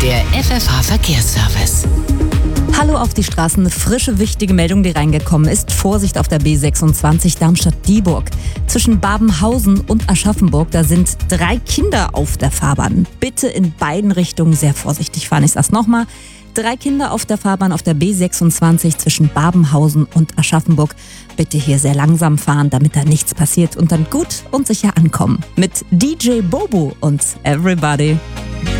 Der FFH-Verkehrsservice. Hallo auf die Straßen, eine frische, wichtige Meldung, die reingekommen ist. Vorsicht auf der B26 Darmstadt-Dieburg. Zwischen Babenhausen und Aschaffenburg, da sind 3 Kinder auf der Fahrbahn. Bitte in beiden Richtungen sehr vorsichtig fahren. Ich sag's nochmal. 3 Kinder auf der Fahrbahn auf der B26 zwischen Babenhausen und Aschaffenburg. Bitte hier sehr langsam fahren, damit da nichts passiert und dann gut und sicher ankommen. Mit DJ Bobo und Everybody.